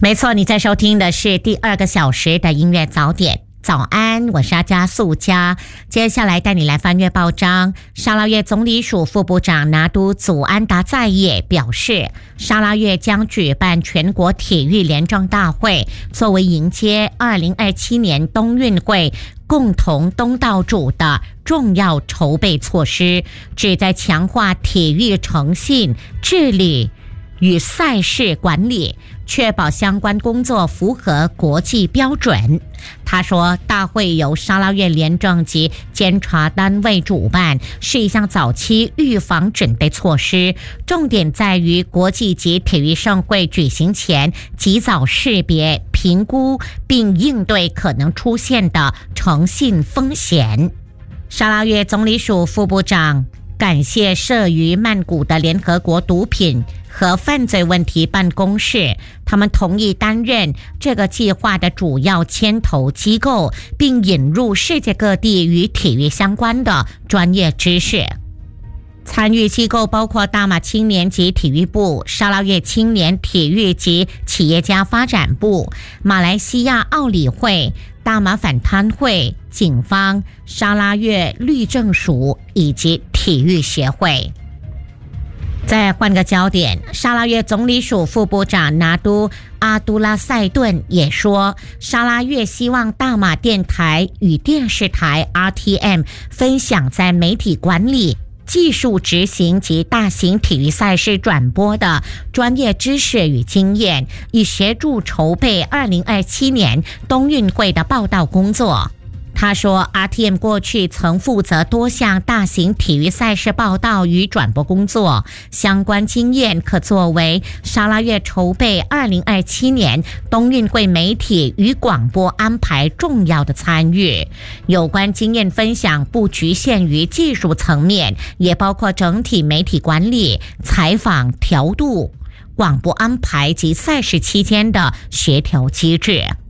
没错，你在收听的是第2个小时的音乐早点。早安，我是阿加素佳。接下来带你来翻阅报章。沙拉越总理署副部长拿督祖安达在也表示，沙拉越将举办全国体育联政大会，作为迎接2027年冬运会共同东道主的重要筹备措施，旨在强化体育诚信、治理与赛事管理，确保相关工作符合国际标准。他说，大会由沙拉越廉政及监察单位主办，是一项早期预防准备措施，重点在于国际级体育盛会举行前及早识别、评估并应对可能出现的诚信风险。沙拉越总理署副部长感谢设于曼谷的联合国毒品和犯罪问题办公室，他们同意担任这个计划的主要牵头机构，并引入世界各地与体育相关的专业知识。参与机构包括大马青年及体育部、沙拉越青年体育及企业家发展部、马来西亚奥理会、大马反贪会、警方、沙拉越律政署以及体育协会。再换个焦点，沙拉越总理署副部长拿督阿都拉塞顿也说，沙拉越希望大马电台与电视台 RTM 分享在媒体管理、技术执行及大型体育赛事转播的专业知识与经验，以协助筹备2027年冬运会的报道工作。他说 RTM 过去曾负责多项大型体育赛事报道与转播工作，相关经验可作为沙拉越筹备2027年冬运会媒体与广播安排重要的参与。有关经验分享不局限于技术层面，也包括整体媒体管理、采访调度、广播安排及赛事期间的协调机制。